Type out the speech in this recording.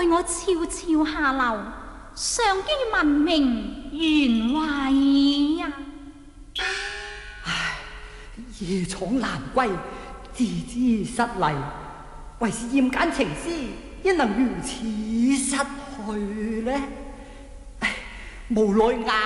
害我悄悄下流，上機聞名原委呀！ 唉，夜闖蘭閨，自知失禮，為是厭奸情絲，焉能如此失去呢？唉，無奈